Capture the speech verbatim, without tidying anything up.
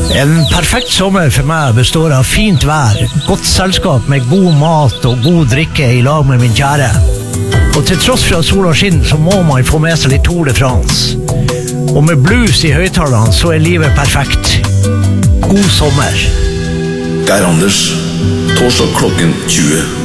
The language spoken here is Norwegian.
En perfekt sommer for meg består av fint vær, godt selskap med god mat og god drikke i lag med min kjære. Og til tross for at sola skinner, så må man få med seg litt Tour de France. Og med blues i høyttalerne, så er livet perfekt. God sommer. Geir Anders, torsdag klokken tjue.